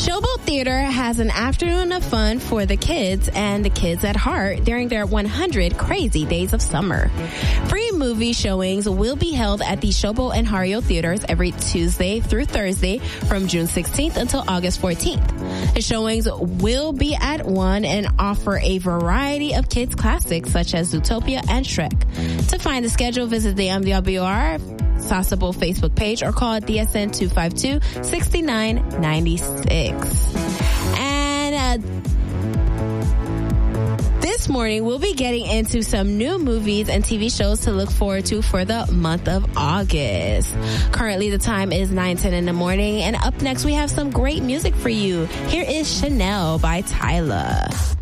Showboat Theater has an afternoon of fun for the kids and the kids at heart during their 100 crazy days of summer. Free movie showings will be held at the Showboat and Hario Theaters every Tuesday through Thursday from June 16th until August 14th. The showings will be at 1 and offer a variety of kids classics such as Zootopia and Shrek. To find the schedule, visit the MWR Sasebo Facebook page or call DSN 252-6996. And this morning, we'll be getting into some new movies and TV shows to look forward to for the month of August. Currently, the time is 9:10 in the morning, and up next, we have some great music for you. Here is Chanel by Tyla.